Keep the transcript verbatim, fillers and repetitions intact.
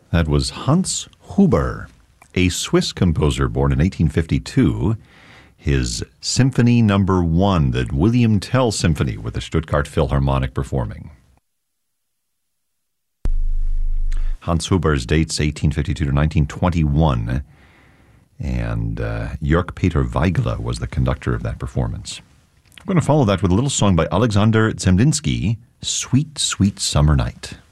That was Hans Huber, a Swiss composer born in eighteen fifty-two. His Symphony Number One, the William Tell Symphony, with the Stuttgart Philharmonic performing. Hans Huber's dates eighteen fifty-two to nineteen twenty-one, and uh, Jörg Peter Weigele was the conductor of that performance. I'm going to follow that with a little song by Alexander Zemlinsky, Sweet, Sweet Summer Night.